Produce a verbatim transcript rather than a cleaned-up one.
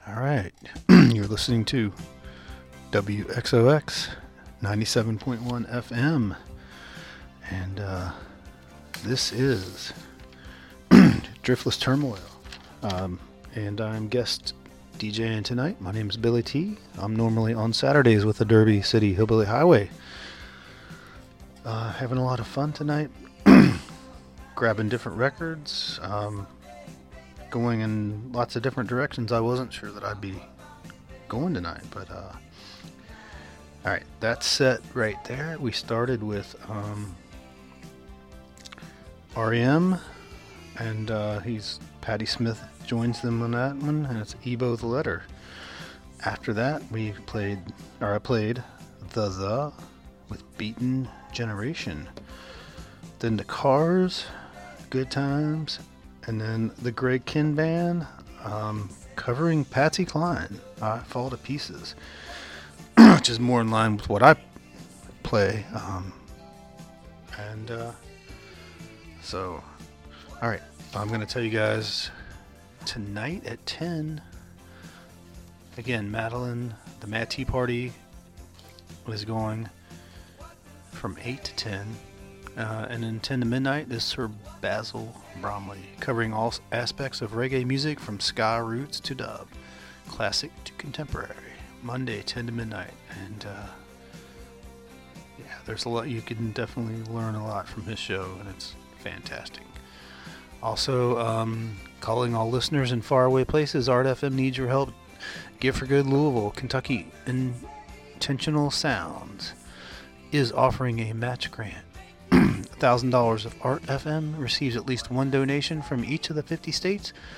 All right. You're listening to W X O X ninety-seven point one F M. And uh, this is Driftless Turmoil. Um, and I'm guest DJing tonight. My name is Billy T. I'm normally on Saturdays with the Derby City Hillbilly Highway. Uh, having a lot of fun tonight. Grabbing different records. Um, going in lots of different directions. I wasn't sure that I'd be going tonight, but uh, all right, that's set right there. We started with um, R E M, and uh, he's Patti Smith joins them on that one, and it's Ebo the Letter. After that, we played, or I played The The with Beaten Generation. Then the Cars, Good Times. And then the Greg Kihn Band, um, covering Patsy Cline, I Fall to Pieces, which is more in line with what I play. Um, and uh, so, all right, I'm going to tell you guys tonight at ten, again, Madeline, the Mad Tea Party is going from eight to ten. Uh, and then ten to midnight is Sir Basil Bromley, covering all aspects of reggae music from ska roots to dub, classic to contemporary. Monday, ten to midnight. And uh, yeah, there's a lot. You can definitely learn a lot from his show, and it's fantastic. Also, um, calling all listeners in faraway places, Art F M needs your help. Give for Good Louisville, Kentucky Intentional Sounds is offering a match grant. one thousand dollars of Art F M receives at least one donation from each of the fifty states